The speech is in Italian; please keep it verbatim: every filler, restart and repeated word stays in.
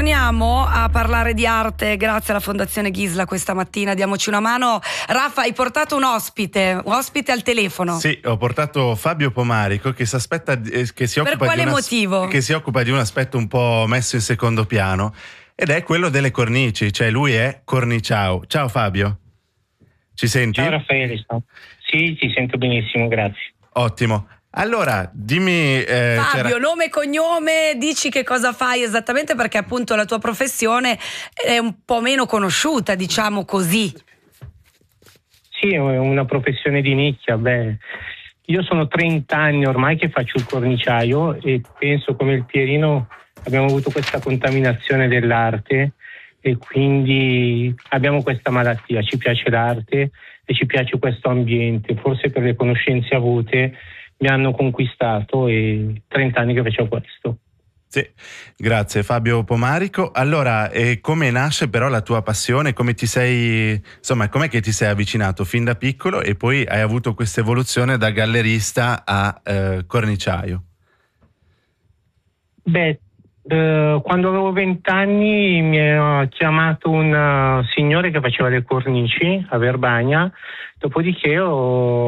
torniamo a parlare di arte grazie alla Fondazione Ghisla questa mattina. Diamoci una mano. Raffa, hai portato un ospite, un ospite al telefono. Sì, ho portato Fabio Pomarico che si aspetta, eh, che si occupa per quale di una, motivo? Che si occupa di un aspetto un po' messo in secondo piano, ed è quello delle cornici, cioè lui è corniciao. Ciao Fabio, ci senti? Ciao Raffaele, ciao. Sì, ti sento benissimo, grazie. Ottimo. Allora, dimmi... Eh, Fabio, nome e cognome, dici che cosa fai esattamente, perché appunto la tua professione è un po' meno conosciuta, diciamo così. Sì, è una professione di nicchia. Beh, io sono trenta anni ormai che faccio il corniciaio e penso come il Pierino abbiamo avuto questa contaminazione dell'arte e quindi abbiamo questa malattia. Ci piace l'arte e ci piace questo ambiente, forse per le conoscenze avute mi hanno conquistato e trenta anni che faccio questo. Sì, grazie Fabio Pomarico. Allora, eh, come nasce però la tua passione? Come ti sei, insomma, com'è che ti sei avvicinato fin da piccolo e poi hai avuto questa evoluzione da gallerista a eh, corniciaio? Beh, eh, quando avevo vent'anni mi ha chiamato un uh, signore che faceva le cornici a Verbania, dopodiché ho